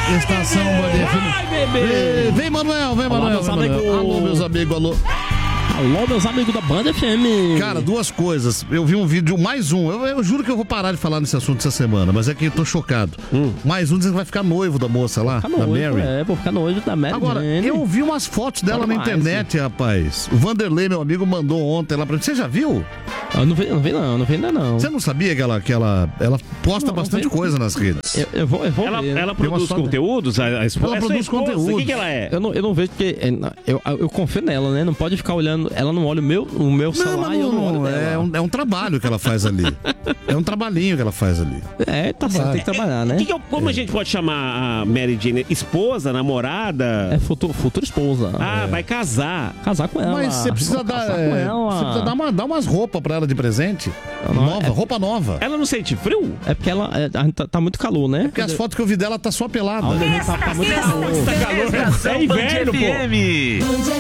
Estação Band FM. Vai, bebê! Vem, Manuel, vem, Manuel. Meus amigos. Alô, meus amigos, alô. Alô, meus amigos da Band FM. Cara, duas coisas. Eu vi um vídeo, mais um. Eu juro que eu vou parar de falar nesse assunto essa semana, mas é que eu tô chocado. Mais um dizendo que vai ficar noivo da moça lá, da Mary. Vou ficar noivo da Mary. Agora, eu vi umas fotos dela na internet, rapaz. O Vanderlei, meu amigo, mandou ontem lá pra mim. Você já viu? Eu não vi ainda não. Você não sabia que ela posta bastante coisa nas redes? Eu vou ver. Ela produz conteúdos? A esposa? Ela produz conteúdos. O que ela é? Eu não vejo porque eu confio nela, né? Não pode ficar olhando. Ela não olha o meu salário, eu não olho dela. É um trabalho que ela faz ali. É um trabalhinho que ela faz ali. Tá certo, tem que trabalhar, né? Como a gente pode chamar a Mary Jane? Esposa, namorada? É futura esposa. Vai casar. Casar com ela. Mas você precisa dar. Você precisa dar umas roupas pra ela de presente. Roupa nova. Ela não sente frio? É porque ela tá muito calor, né? Porque as fotos que eu vi dela tá só pelada. Tá muito calor. Tá calor. É inverno, pô.